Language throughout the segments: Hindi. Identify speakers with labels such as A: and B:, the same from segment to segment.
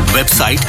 A: वेबसाइट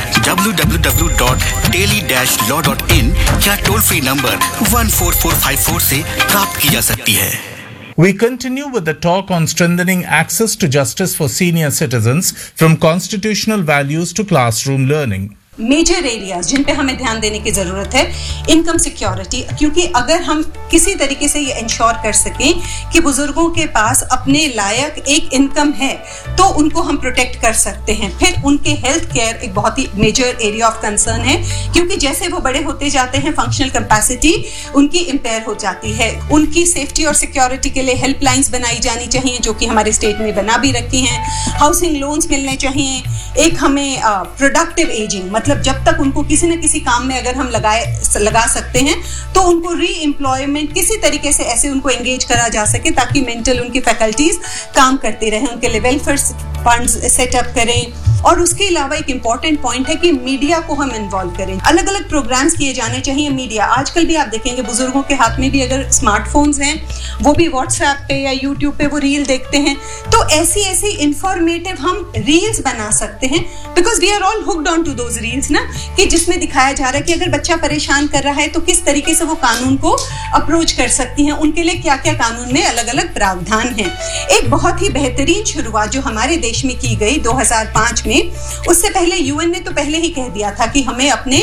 A: www.daily-law.in या टोल फ्री नंबर 14454 से प्राप्त की जा सकती है।
B: We continue with the talk on strengthening access to justice for senior citizens from constitutional values to classroom learning.
C: Major areas जिन पे हमें ध्यान देने की जरूरत है, इनकम सिक्योरिटी, क्योंकि अगर हम किसी तरीके से ये इंश्योर कर सकें कि बुजुर्गों के पास अपने लायक एक इनकम है तो उनको हम प्रोटेक्ट कर सकते हैं। फिर उनके हेल्थ केयर एक बहुत ही मेजर एरिया ऑफ कंसर्न है, क्योंकि जैसे वो बड़े होते जाते हैं फंक्शनल कैपेसिटी उनकी इम्पेयर हो जाती है। उनकी सेफ्टी और सिक्योरिटी के लिए हेल्पलाइंस बनाई जानी चाहिए जो कि हमारे स्टेट में बना भी रखी हैं। हाउसिंग लोन्स मिलने चाहिए। एक हमें प्रोडक्टिव एजिंग, मतलब जब तक उनको किसी न किसी काम में अगर हम लगा सकते हैं तो उनको री एम्प्लॉयमेंट किसी तरीके से ऐसे उनको एंगेज करा जा सके ताकि मेंटल उनकी फैकल्टीज काम करती रहें, उनके लिए वेलफेयर फंड्स सेटअप करें। और उसके अलावा एक इम्पॉर्टेंट पॉइंट है कि मीडिया को हम इन्वॉल्व करें। अलग अलग प्रोग्राम्स किए जाने चाहिए। मीडिया आजकल भी आप देखेंगे बुजुर्गों के हाथ में भी अगर स्मार्टफोन्स हैं, वो भी व्हाट्सएप पे या यूट्यूब पे वो रील देखते हैं, तो ऐसी इंफॉर्मेटिव हम रील्स बना सकते हैं, because we are all hooked on to those reels ना, कि जिसमें दिखाया जा रहा है कि अगर बच्चा परेशान कर रहा है तो किस तरीके से वो कानून को अप्रोच कर सकती हैं, उनके लिए क्या क्या कानून में अलग अलग प्रावधान हैं। एक बहुत ही बेहतरीन शुरुआत जो हमारे देश में की गई 2005 में, उससे पहले यूएन ने तो पहले ही कह दिया था कि हमें अपने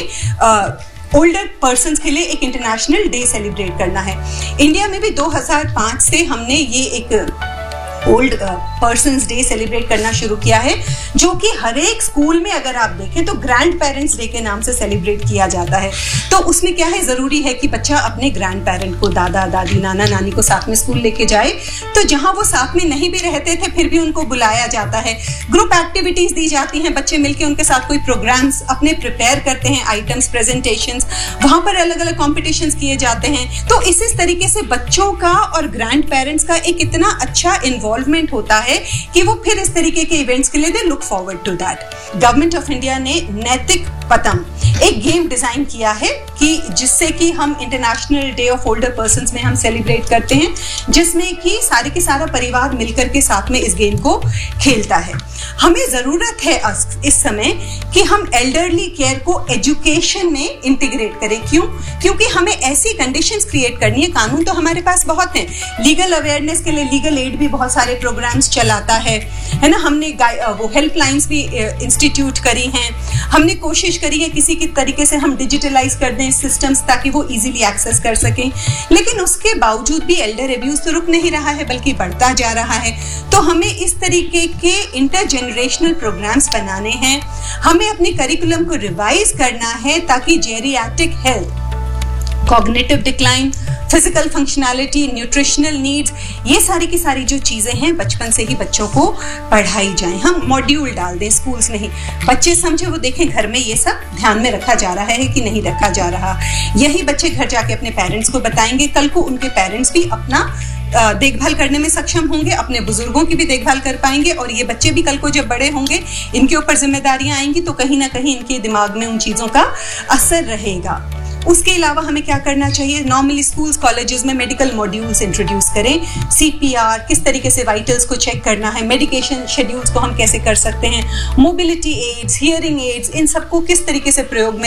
C: ओल्डर पर्सन्स के लिए एक इंटरनेशनल डे सेलिब्रेट करना है। इंडिया में भी 2005 से हमने ये एक ओल्ड पर्सन्स डे सेलिब्रेट करना शुरू किया है, जो कि हर एक स्कूल में अगर आप देखें तो ग्रैंड पेरेंट्स डे के नाम से सेलिब्रेट किया जाता है। तो उसमें क्या है, जरूरी है कि बच्चा अपने ग्रैंड पेरेंट को, दादा दादी नाना नानी को साथ में स्कूल लेके जाए। तो जहां वो साथ में नहीं भी रहते थे फिर भी उनको बुलाया जाता है, ग्रुप एक्टिविटीज दी जाती हैं, बच्चे मिलकर उनके साथ कोई प्रोग्राम्स अपने प्रिपेयर करते हैं, आइटम्स, प्रेजेंटेशंस, वहां पर अलग अलग कॉम्पिटिशन्स किए जाते हैं। तो इस तरीके से बच्चों का और ग्रैंड पेरेंट्स का एक इतना अच्छा इन्वॉल्वमेंट होता है कि वो फिर इस तरीके के इवेंट्स के लिए they look forward to that. Government of India ने नैतिक पतंग एक गेम डिजाइन किया है कि जिससे कि हम international day of older persons में हम सेलिब्रेट करते हैं, जिसमें कि सारे के सारा परिवार मिलकर के साथ में इस गेम को खेलता है। हमें जरूरत है इस समय कि हम एल्डरली केयर को एजुकेशन में इंटीग्रेट करें। क्यों? क्योंकि हमें ऐसी कंडीशंस क्रिएट करनी है। कानून तो हमारे पास बहुत हैं, लीगल अवेयरनेस के लिए लीगल एड भी बहुत सारे प्रोग्राम्स चलाता है ना। हमने वो हेल्पलाइंस भी इंस्टीट्यूट करी हैं। हमने कोशिश करी है किसी की तरीके से हम डिजिटलाइज कर दें सिस्टम्स ताकि वो इजीली एक्सेस कर सकें, लेकिन उसके बावजूद भी एल्डर अब्यूज तो रुक नहीं रहा है बल्कि बढ़ता जा रहा है। तो हमें इस तरीके के इंटरजेनरेशनल प्रोग्राम्स बनाने हैं, हमें अपने करिकुलम को रिवाइज करना है ताकि geriatric health, cognitive decline, physical functionality, nutritional needs, ये सारी की सारी जो चीजें हैं बचपन से ही बच्चों को पढ़ाई जाएं। हम मॉड्यूल डाल दें स्कूल्स में ही, बच्चे समझे, वो देखें घर में ये सब ध्यान में रखा जा रहा है कि नहीं रखा जा रहा। यही बच्चे घर जाके अपने पेरेंट्स को बताएंगे, कल को उनके पेरेंट्स भी अपना देखभाल करने में सक्षम होंगे, अपने बुजुर्गों की भी देखभाल कर पाएंगे, और ये बच्चे भी कल को जब बड़े होंगे इनके ऊपर जिम्मेदारियां आएंगी तो कहीं ना कहीं इनके दिमाग में उन चीजों का असर रहेगा। उसके अलावा हमें क्या करना चाहिए, नॉर्मली स्कूल्स कॉलेजेस में मेडिकल मॉड्यूल्स इंट्रोड्यूस करें। सीपीआर, किस तरीके से वाइटल्स को चेक करना है, मेडिकेशन शेड्यूल्स को हम कैसे कर सकते हैं, मोबिलिटी एड्स, हियरिंग एड्स, इन सबको किस तरीके से प्रयोग में